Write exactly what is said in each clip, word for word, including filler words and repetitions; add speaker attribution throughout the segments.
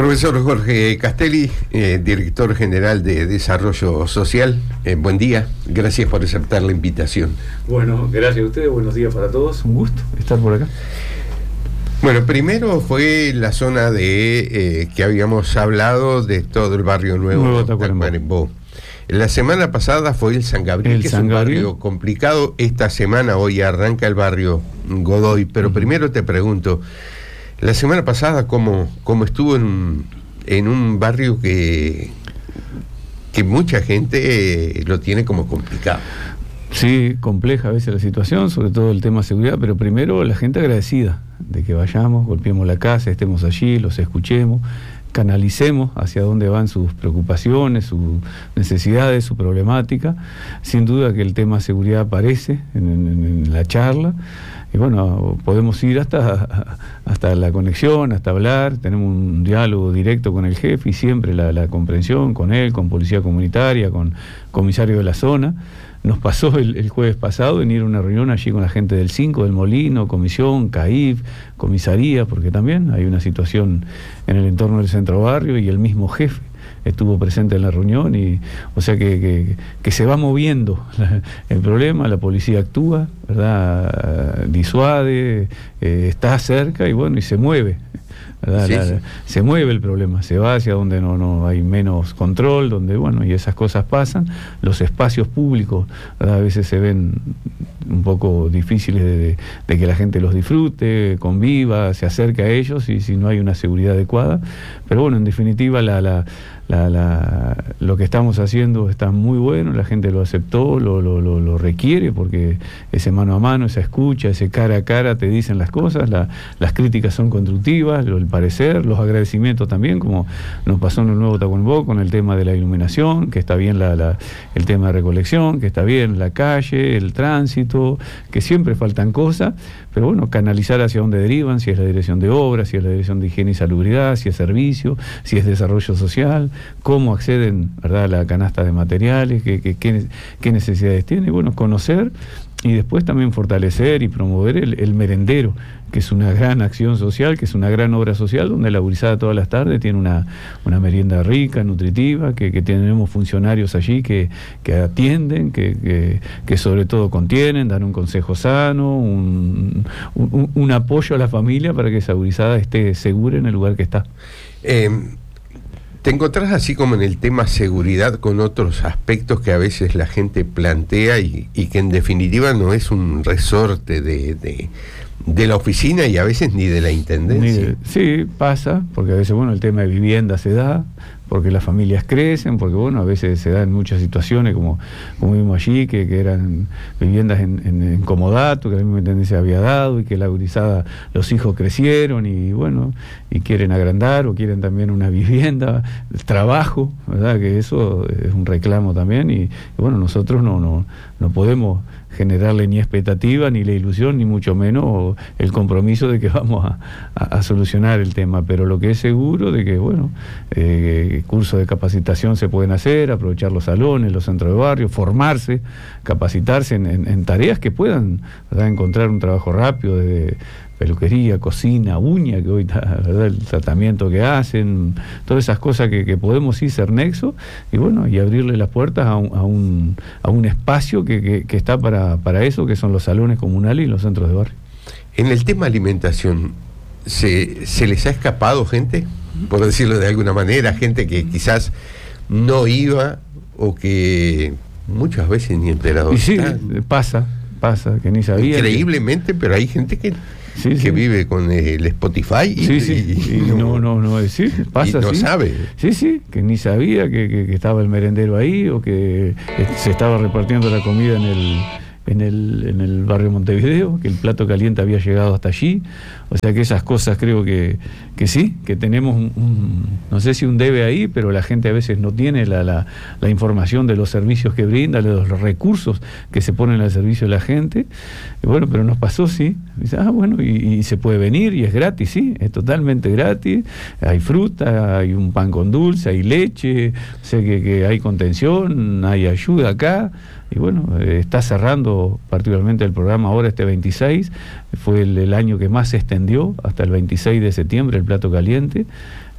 Speaker 1: Profesor Jorge Castelli, eh, director general de Desarrollo Social, eh, buen día, gracias por aceptar la invitación.
Speaker 2: Bueno, gracias a ustedes, buenos días para todos, un gusto estar por acá.
Speaker 1: Bueno, primero fue la zona de eh, que habíamos hablado de todo el barrio nuevo,
Speaker 2: Nuevo
Speaker 1: Tacuarembó. La semana pasada fue el San Gabriel,
Speaker 2: el
Speaker 1: que
Speaker 2: San
Speaker 1: es un
Speaker 2: Gabriel.
Speaker 1: barrio complicado. Esta semana hoy arranca el barrio Godoy, pero uh-huh. primero te pregunto, la semana pasada cómo, cómo estuvo en un, en un barrio que, que mucha gente eh, lo tiene como complicado.
Speaker 2: Sí, compleja a veces la situación, sobre todo el tema de seguridad, pero primero la gente agradecida de que vayamos, golpeemos la casa, estemos allí, los escuchemos, canalicemos hacia dónde van sus preocupaciones, sus necesidades, su problemática. Sin duda que el tema de seguridad aparece en, en, en la charla. Y bueno, podemos ir hasta, hasta la conexión, hasta hablar, tenemos un diálogo directo con el jefe y siempre la, la comprensión con él, con policía comunitaria, con comisario de la zona. Nos pasó el, el jueves pasado en ir a una reunión allí con la gente del cinco, del Molino, comisión, C A I F, comisaría, porque también hay una situación en el entorno del centro barrio y el mismo jefe estuvo presente en la reunión, y o sea que, que, que se va moviendo la, el problema, la policía actúa, ¿verdad? Disuade, eh, está cerca y bueno, y se mueve. Sí, la, sí. Se mueve el problema, se va hacia donde no, no hay menos control, donde bueno, y esas cosas pasan. Los espacios públicos, ¿verdad? A veces se ven un poco difíciles de, de, de que la gente los disfrute, conviva, se acerque a ellos, y si no hay una seguridad adecuada. Pero bueno, en definitiva la, la, la, la, lo que estamos haciendo está muy bueno, la gente lo aceptó, lo, lo, lo, lo requiere, porque ese mano a mano, esa escucha, ese cara a cara te dicen las cosas, la, las críticas son constructivas, el parecer, los agradecimientos también, como nos pasó en el nuevo Tacuarembó con el tema de la iluminación, que está bien la, la, el tema de recolección, que está bien la calle, el tránsito, que siempre faltan cosas, pero bueno, canalizar hacia dónde derivan, si es la dirección de obras, si es la dirección de higiene y salubridad, si es servicio, si es desarrollo social, cómo acceden, ¿verdad?, a la canasta de materiales, qué, qué, qué, qué necesidades tiene, bueno, conocer y después también fortalecer y promover el, el merendero, que es una gran acción social, que es una gran obra social, donde la gurizada todas las tardes tiene una, una merienda rica, nutritiva, que, que tenemos funcionarios allí que, que atienden, que, que, que sobre todo contienen, dan un consejo sano, un, un, un apoyo a la familia para que esa gurizada esté segura en el lugar que está.
Speaker 1: Eh, ¿Te encontrás así como en el tema seguridad con otros aspectos que a veces la gente plantea y, y que en definitiva no es un resorte de, de, de la oficina y a veces ni de la intendencia?
Speaker 2: De, sí, pasa, porque a veces, bueno, el tema de vivienda se da, porque las familias crecen, porque bueno, a veces se dan muchas situaciones como, como vimos allí, que, que eran viviendas en, en, en comodato, que la misma intendencia había dado, y que la gurizada, los hijos crecieron y bueno, y quieren agrandar o quieren también una vivienda, trabajo, ¿verdad? Que eso es un reclamo también, y, y bueno, nosotros no, no, no podemos generarle ni expectativa, ni la ilusión, ni mucho menos el compromiso de que vamos a, a, a solucionar el tema, pero lo que es seguro de que, bueno, eh, cursos de capacitación se pueden hacer, aprovechar los salones, los centros de barrio, formarse, capacitarse en, en, en tareas que puedan, ¿verdad?, encontrar un trabajo rápido de peluquería, cocina, uña, que hoy está, ¿verdad?, el tratamiento que hacen, todas esas cosas que, que podemos ir ser nexo, y bueno, y abrirle las puertas a un, a un, a un espacio que, que, que está para, para eso, que son los salones comunales y los centros de barrio.
Speaker 1: En el tema alimentación, ¿se, se les ha escapado gente, por decirlo de alguna manera, gente que quizás no iba o que muchas veces ni enterado?
Speaker 2: Y sí, está? pasa, pasa, que ni sabía.
Speaker 1: Increíblemente, que... pero hay gente que... Sí, que sí. vive con el Spotify y,
Speaker 2: sí, sí. y, y no, no, no, sí, pasa,
Speaker 1: y no
Speaker 2: sí.
Speaker 1: sabe.
Speaker 2: Sí, sí, que ni sabía que, que, que estaba el merendero ahí, o que se estaba repartiendo la comida en el, en el, en el barrio Montevideo, que el plato caliente había llegado hasta allí. O sea que esas cosas creo que, que sí, que tenemos un, un, no sé si un debe ahí, pero la gente a veces no tiene la, la, la información de los servicios que brinda, de los recursos que se ponen al servicio de la gente. Y bueno, pero nos pasó, sí. Dice, ah, bueno, y, y se puede venir y es gratis, sí, es totalmente gratis. Hay fruta, hay un pan con dulce, hay leche, o sea que, que hay contención, hay ayuda acá. Y bueno, eh, está cerrando particularmente el programa ahora este veintiséis, fue el, el año que más se extendió, hasta el veintiséis de septiembre el plato caliente.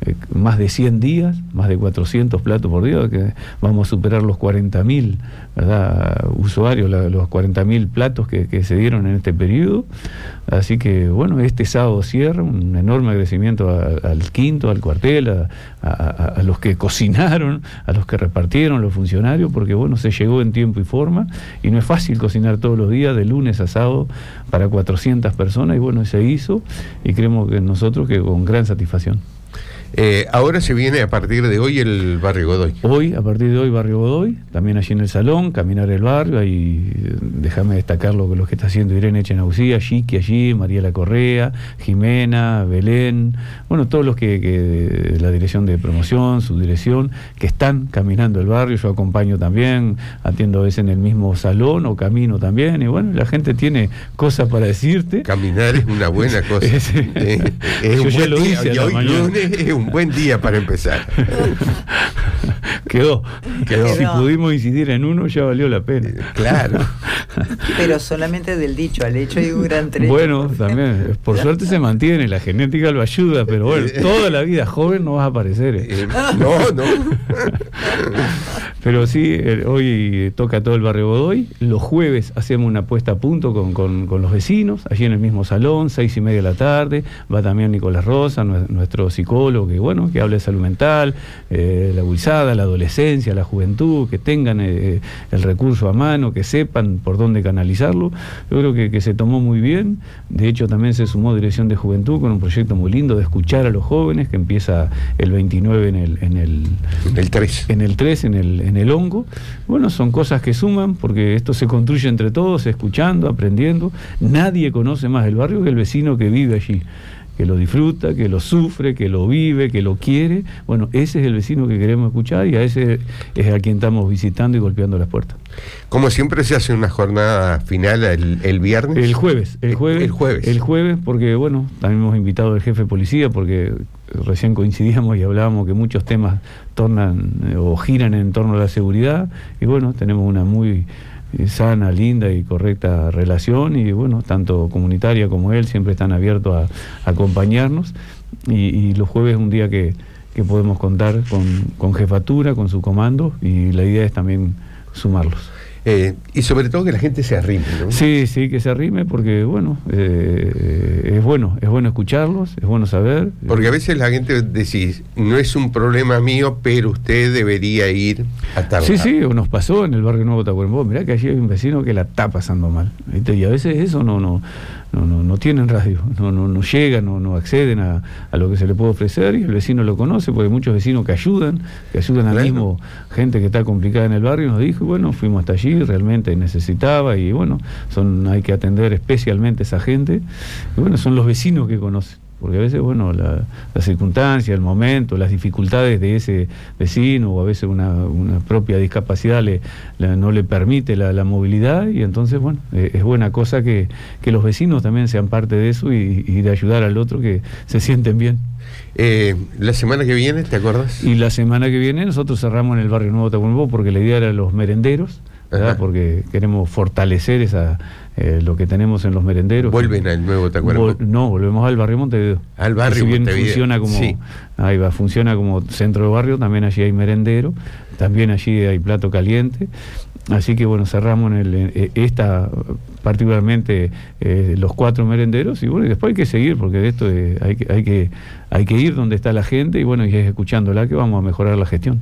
Speaker 2: eh, más de cien días, más de cuatrocientos platos por día, que vamos a superar los cuarenta mil, ¿verdad?, usuarios, la, los cuarenta mil platos que, que se dieron en este periodo. Así que, bueno, este sábado cierra, un enorme agradecimiento a, al quinto, al cuartel, a, a, a los que cocinaron, a los que repartieron, los funcionarios, porque, bueno, se llegó en tiempo y forma, y no es fácil cocinar todos los días, de lunes a sábado, para cuatrocientas personas, y bueno, se hizo, y creemos que nosotros que con gran satisfacción.
Speaker 1: Eh, ahora se viene a partir de hoy el Barrio Godoy.
Speaker 2: Hoy, a partir de hoy, Barrio Godoy, también allí en el salón, caminar el barrio, ahí déjame destacar lo, lo que está haciendo Irene Echenausía, Chiqui allí, Mariela Correa, Jimena, Belén, bueno, todos los que, que la dirección de promoción, su dirección, que están caminando el barrio. Yo acompaño también, atiendo a veces en el mismo salón o camino también, y bueno, la gente tiene cosas para decirte.
Speaker 1: Caminar es una buena cosa. es, eh, es
Speaker 2: Yo
Speaker 1: un
Speaker 2: ya
Speaker 1: buen
Speaker 2: lo
Speaker 1: día,
Speaker 2: hice a
Speaker 1: y
Speaker 2: la
Speaker 1: hoy
Speaker 2: mañana.
Speaker 1: lunes es un buen día para empezar.
Speaker 2: Quedó, quedó. Si
Speaker 3: Quedó.
Speaker 2: pudimos incidir en uno, ya valió la pena.
Speaker 1: Claro.
Speaker 3: Pero solamente del dicho al hecho hay un gran trecho.
Speaker 2: Bueno, también, por suerte se mantiene, la genética lo ayuda, pero bueno, toda la vida joven no vas a aparecer. ¿eh?
Speaker 1: Eh, no, no.
Speaker 2: Pero sí, eh, hoy toca todo el Barrio Godoy. Los jueves hacemos una puesta a punto con, con, con los vecinos, allí en el mismo salón, seis y media de la tarde. Va también Nicolás Rosa, nuestro psicólogo, que bueno, que habla de salud mental, eh, la gurizada, la adolescencia, la juventud, que tengan eh, el recurso a mano, que sepan por dónde canalizarlo. Yo creo que, que se tomó muy bien. De hecho, también se sumó Dirección de Juventud con un proyecto muy lindo de escuchar a los jóvenes, que empieza el veintinueve en el, en el,
Speaker 1: el tres.
Speaker 2: En el tres, en el, en el hongo. Bueno, son cosas que suman, porque esto se construye entre todos, escuchando, aprendiendo. Nadie conoce más el barrio que el vecino que vive allí, que lo disfruta, que lo sufre, que lo vive, que lo quiere. Bueno, ese es el vecino que queremos escuchar, y a ese es a quien estamos visitando y golpeando las puertas.
Speaker 1: Como siempre se hace una jornada final el, el viernes.
Speaker 2: El jueves, el jueves.
Speaker 1: El jueves.
Speaker 2: El jueves, porque bueno, también hemos invitado al jefe de policía, porque recién coincidíamos y hablábamos que muchos temas tornan eh, o giran en torno a la seguridad, y bueno, tenemos una muy sana, linda y correcta relación, y bueno, tanto comunitaria como él siempre están abiertos a, a acompañarnos, y, y los jueves es un día que, que podemos contar con, con jefatura, con su comando, y la idea es también sumarlos.
Speaker 1: Eh, y sobre todo que la gente se arrime, ¿no?
Speaker 2: Sí, sí, que se arrime, porque bueno, eh, es bueno, es bueno escucharlos, es bueno saber.
Speaker 1: Porque a veces la gente decís, no es un problema mío, pero usted debería ir a tal
Speaker 2: Sí,
Speaker 1: lado.
Speaker 2: sí, nos pasó en el barrio Nuevo Tacuarembó. Mirá que allí hay un vecino que la está pasando mal, ¿viste? Y a veces eso no no no no, no tienen radio, no no no llegan, no, no acceden a, a lo que se le puede ofrecer, y el vecino lo conoce, porque hay muchos vecinos que ayudan, que ayudan al
Speaker 1: Claro.
Speaker 2: mismo gente que está complicada en el barrio. Nos dijo, y bueno, fuimos hasta allí, realmente necesitaba, y bueno, son hay que atender especialmente a esa gente, y bueno, son los vecinos que conocen. Porque a veces, bueno, la, la circunstancia, el momento, las dificultades de ese vecino, o a veces una, una propia discapacidad le, le, no le permite la, la movilidad, y entonces, bueno, eh, es buena cosa que, que los vecinos también sean parte de eso, y, y de ayudar al otro, que se sienten bien.
Speaker 1: Eh, la semana que viene, ¿te acuerdas?
Speaker 2: Y la semana que viene nosotros cerramos en el barrio Nuevo Tacuarembó, porque la idea era los merenderos, ¿verdad? Porque queremos fortalecer esa eh, lo que tenemos en los merenderos.
Speaker 1: Vuelven al Nuevo Tacuarembó.
Speaker 2: Vol- no, volvemos al barrio Montevideo.
Speaker 1: Al barrio
Speaker 2: Que si bien
Speaker 1: Montevideo,
Speaker 2: funciona como,
Speaker 1: sí.
Speaker 2: ahí va, funciona como centro de barrio, también allí hay merendero, también allí hay plato caliente. Así que bueno, cerramos en el, eh, esta particularmente eh, los cuatro merenderos, y bueno, y después hay que seguir, porque de esto eh, hay que hay que hay que ir donde está la gente, y bueno, y es escuchándola que vamos a mejorar la gestión.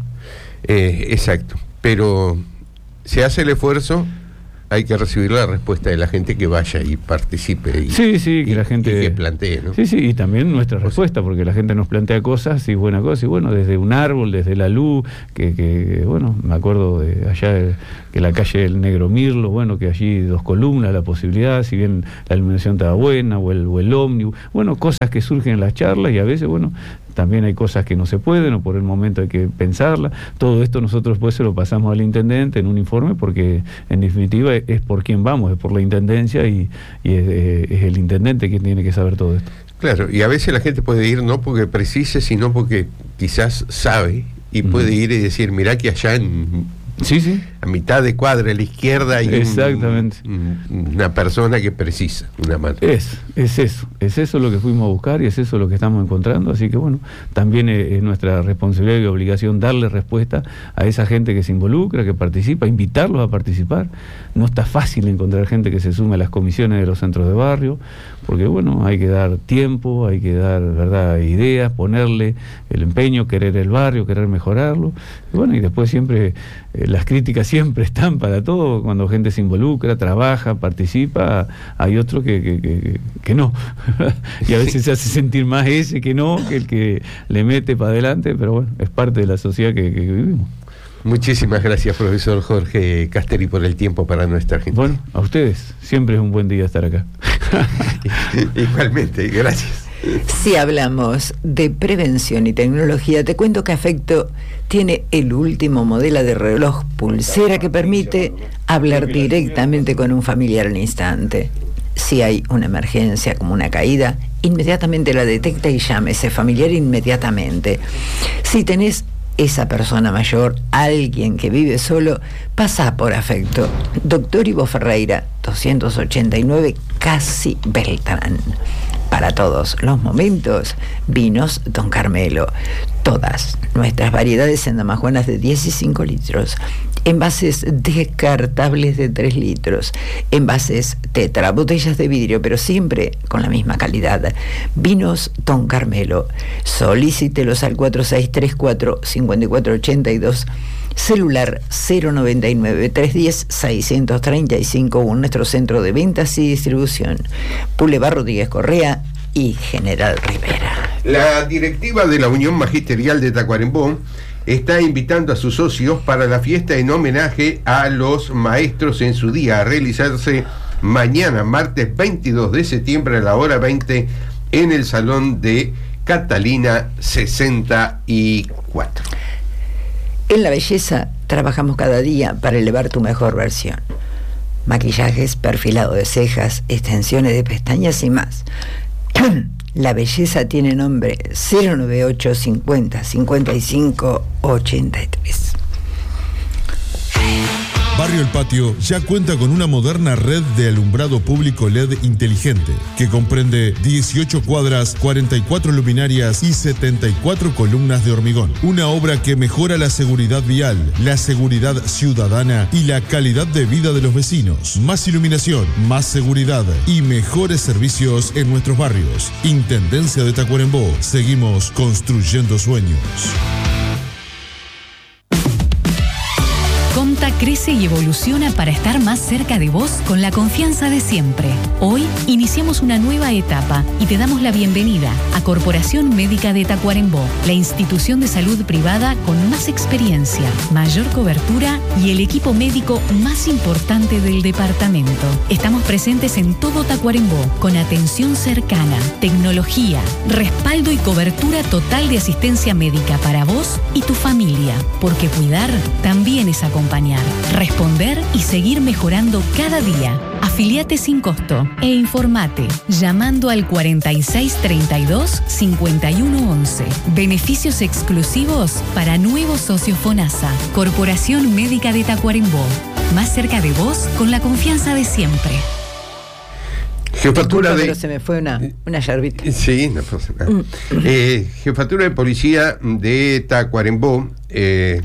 Speaker 1: Eh, exacto. Pero se hace el esfuerzo, hay que recibir la respuesta de la gente que vaya y participe. Y,
Speaker 2: Sí, sí, que
Speaker 1: y-
Speaker 2: la gente...
Speaker 1: y que plantee, ¿no?
Speaker 2: Sí, sí, y también nuestra respuesta, porque la gente nos plantea cosas y buenas cosas, y bueno, desde un árbol, desde la luz, que, que bueno, me acuerdo de allá, de, que la calle del Negro Mirlo, bueno, que allí dos columnas, la posibilidad, si bien la iluminación estaba buena, o el, o el ómnibus, bueno, cosas que surgen en las charlas, y a veces, bueno, también hay cosas que no se pueden, o por el momento hay que pensarlas. Todo esto nosotros después se lo pasamos al intendente en un informe, porque en definitiva es por quién vamos, es por la intendencia, y, y es, es el intendente quien tiene que saber todo esto.
Speaker 1: Claro, y a veces la gente puede ir no porque precise, sino porque quizás sabe, y
Speaker 2: Ujú.
Speaker 1: puede ir y decir, mirá que allá en
Speaker 2: Sí, sí.
Speaker 1: A mitad de cuadra a la izquierda hay
Speaker 2: Exactamente.
Speaker 1: Un, una persona que precisa una mano.
Speaker 2: Es, es eso, es eso lo que fuimos a buscar y es eso lo que estamos encontrando, así que bueno, también es, es nuestra responsabilidad y obligación darle respuesta a esa gente que se involucra, que participa, invitarlos a participar. No está fácil encontrar gente que se sume a las comisiones de los centros de barrio, porque bueno, hay que dar tiempo, hay que dar, verdad, ideas, ponerle el empeño, querer el barrio, querer mejorarlo, y bueno, y después siempre, eh, las críticas siempre están para todo, cuando gente se involucra, trabaja, participa, hay otro que, que, que, que no, y a veces se hace sentir más ese que no, que el que le mete para adelante, pero bueno, es parte de la sociedad que, que vivimos.
Speaker 1: Muchísimas gracias, profesor Jorge Casteri, por el tiempo para nuestra gente.
Speaker 2: Bueno, a ustedes, siempre es un buen día estar acá.
Speaker 1: Igualmente, gracias.
Speaker 3: Si hablamos de prevención y tecnología, te cuento que Afecto tiene el último modelo de reloj pulsera que permite hablar directamente con un familiar al instante. Si hay una emergencia como una caída, inmediatamente la detecta y llama a ese familiar inmediatamente. Si tenés esa persona mayor, alguien que vive solo, pasa por Afecto. Doctor Ivo Ferreira, doscientos ochenta y nueve, Casi Beltrán. Para todos los momentos, vinos Don Carmelo. Todas nuestras variedades en damajuanas de diez y cinco litros. Envases descartables de tres litros. Envases tetra, botellas de vidrio, pero siempre con la misma calidad. Vinos Don Carmelo. Solicítelos al cuatro seis tres cuatro, cinco cuatro ocho dos. Celular cero noventa y nueve, trescientos diez, seiscientos treinta y cinco, en nuestro centro de ventas y distribución. Boulevard Rodríguez Correa y General Rivera.
Speaker 1: La directiva de la Unión Magisterial de Tacuarembó está invitando a sus socios para la fiesta en homenaje a los maestros en su día, a realizarse mañana, martes veintidós de septiembre a la hora veinte, en el Salón de Catalina sesenta y cuatro.
Speaker 3: En la belleza trabajamos cada día para elevar tu mejor versión. Maquillajes, perfilado de cejas, extensiones de pestañas y más. La belleza tiene nombre cero noventa y ocho cincuenta cincuenta y cinco ochenta y tres.
Speaker 4: Barrio El Patio ya cuenta con una moderna red de alumbrado público L E D inteligente que comprende dieciocho cuadras, cuarenta y cuatro luminarias y setenta y cuatro columnas de hormigón. Una obra que mejora la seguridad vial, la seguridad ciudadana y la calidad de vida de los vecinos. Más iluminación, más seguridad y mejores servicios en nuestros barrios. Intendencia de Tacuarembó. Seguimos construyendo sueños.
Speaker 5: Comta crece y evoluciona para estar más cerca de vos con la confianza de siempre. Hoy iniciamos una nueva etapa y te damos la bienvenida a Corporación Médica de Tacuarembó, la institución de salud privada con más experiencia, mayor cobertura y el equipo médico más importante del departamento. Estamos presentes en todo Tacuarembó con atención cercana, tecnología, respaldo y cobertura total de asistencia médica para vos y tu familia, porque cuidar también es acompañar. Responder y seguir mejorando cada día. Afiliate sin costo e informate llamando al cuarenta y seis treinta y dos, cincuenta y uno once. Beneficios exclusivos para nuevos socios FONASA. Corporación Médica de Tacuarembó. Más cerca de vos con la confianza de siempre.
Speaker 1: Jefatura de...
Speaker 3: Pero se me fue una, una yerbita.
Speaker 1: Sí, no pasa nada. eh, Jefatura de Policía de Tacuarembó eh,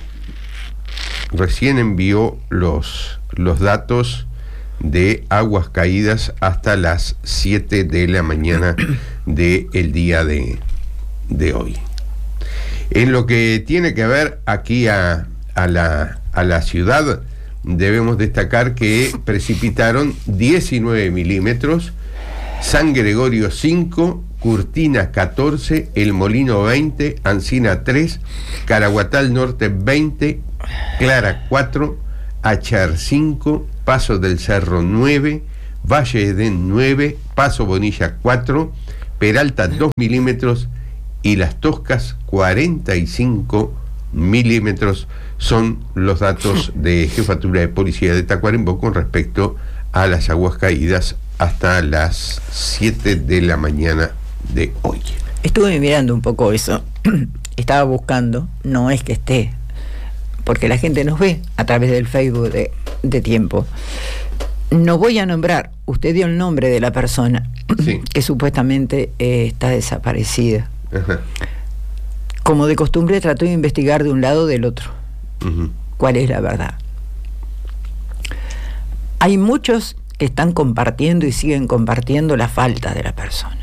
Speaker 1: recién envió los, los datos de aguas caídas hasta las siete de la mañana del día de, de hoy. En lo que tiene que ver aquí a, a, la, a la ciudad, debemos destacar que precipitaron diecinueve milímetros, San Gregorio cinco, Curtina catorce, El Molino veinte, Ancina tres, Caraguatal Norte veinte, Clara cuatro, Achar cinco, Paso del Cerro nueve, Valle Edén nueve, Paso Bonilla cuatro, Peralta dos milímetros y Las Toscas cuarenta y cinco milímetros. Son los datos de Jefatura de Policía de Tacuarembó con respecto a las aguas caídas hasta las siete de la mañana de hoy.
Speaker 3: Estuve mirando un poco eso. Estaba buscando, no es que esté porque la gente nos ve a través del Facebook de, de Tiempo. No voy a nombrar, usted dio el nombre de la persona sí. que supuestamente eh, está desaparecida. Ajá. Como de costumbre trató de investigar de un lado o del otro. Uh-huh. ¿Cuál es la verdad? Hay muchos que están compartiendo y siguen compartiendo la falta de la persona.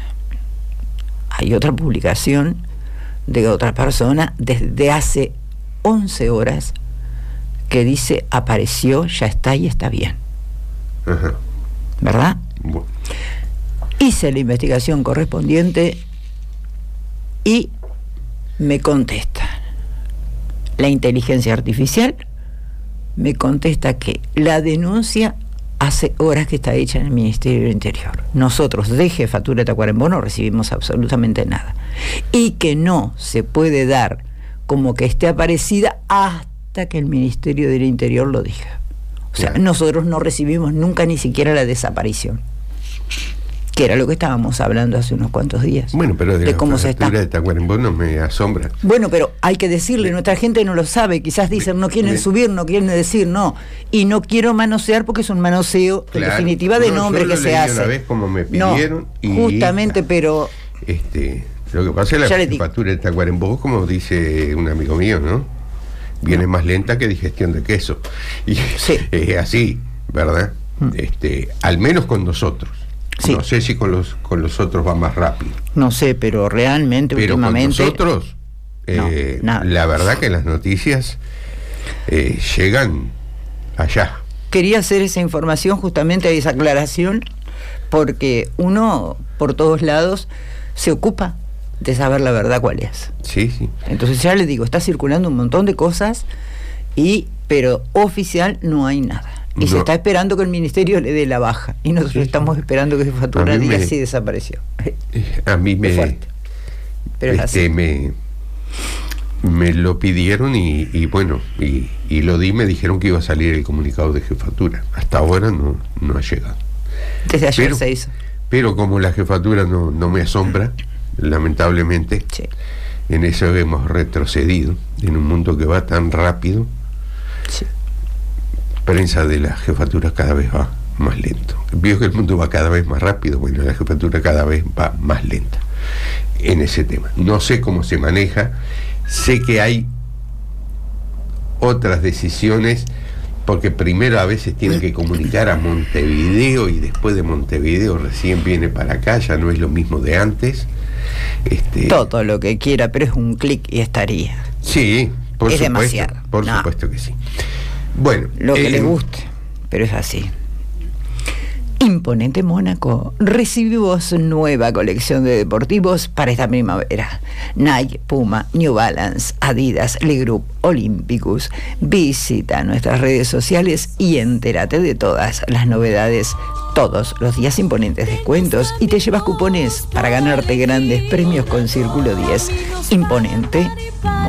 Speaker 3: Hay otra publicación de otra persona desde hace once horas que dice apareció, ya está y está bien. Ajá. ¿Verdad? Bueno. Hice la investigación correspondiente y me contesta la inteligencia artificial, me contesta que la denuncia hace horas que está hecha en el Ministerio del Interior. Nosotros de Jefatura de Tacuarembó no recibimos absolutamente nada. Y que no se puede dar como que esté aparecida hasta que el Ministerio del Interior lo diga. O sea, claro. nosotros no recibimos nunca ni siquiera la desaparición. Que era lo que estábamos hablando hace unos cuantos días.
Speaker 1: Bueno, pero de,
Speaker 3: de
Speaker 1: la
Speaker 3: cómo se está.
Speaker 1: de Tacuarembó no me asombra.
Speaker 3: Bueno, pero hay que decirle, nuestra gente no lo sabe, quizás dicen no quieren me, subir, no quieren decir no. Y no quiero manosear porque es un manoseo, claro, en definitiva, de no, nombre que se hace.
Speaker 1: Una vez como me pidieron.
Speaker 3: No, y, justamente, pero...
Speaker 1: Este, lo que pasa es la jefatura de Tacuarembó, como dice un amigo mío, ¿no? Viene no. más lenta que digestión de queso. Y sí. es así, ¿verdad? Mm. Este, al menos con nosotros. Sí. No sé si con los con los otros va más rápido.
Speaker 3: No sé, pero realmente
Speaker 1: pero
Speaker 3: últimamente...
Speaker 1: Pero con nosotros, eh, no, la verdad que las noticias eh, llegan allá.
Speaker 3: Quería hacer esa información, justamente esa aclaración, porque uno, por todos lados, se ocupa de saber la verdad cuál es.
Speaker 1: Sí, sí.
Speaker 3: Entonces ya les digo, está circulando un montón de cosas, y pero oficial no hay nada. Y no. se está esperando que el ministerio le dé la baja. Y nosotros sí, estamos sí. esperando que Jefatura diga si desapareció.
Speaker 1: A mí me... Fuerte, pero este, es así. Me, me lo pidieron y, y bueno, y, y lo di, me dijeron que iba a salir el comunicado de Jefatura. Hasta ahora no, no ha llegado.
Speaker 3: Desde ayer
Speaker 1: pero,
Speaker 3: se hizo.
Speaker 1: Pero como la Jefatura no, no me asombra, lamentablemente, sí. en eso hemos retrocedido, en un mundo que va tan rápido. Sí. Prensa de la jefatura cada vez va más lento. Veo que el mundo va cada vez más rápido, bueno, la jefatura cada vez va más lenta en ese tema. No sé cómo se maneja, sé que hay otras decisiones, porque primero a veces tienen que comunicar a Montevideo y después de Montevideo recién viene para acá, ya no es lo mismo de antes. Este...
Speaker 3: Todo lo que quiera, pero es un clic y estaría.
Speaker 1: Sí, por
Speaker 3: es
Speaker 1: supuesto,
Speaker 3: demasiado.
Speaker 1: Por
Speaker 3: no.
Speaker 1: supuesto que sí. Bueno,
Speaker 3: lo que
Speaker 1: eh,
Speaker 3: le guste, pero es así. Imponente Mónaco recibió su nueva colección de deportivos para esta primavera. Nike, Puma, New Balance, Adidas, Le Group, Olympicus. Visita nuestras redes sociales y entérate de todas las novedades, todos los días imponentes descuentos, y te llevas cupones para ganarte grandes premios con Círculo diez. Imponente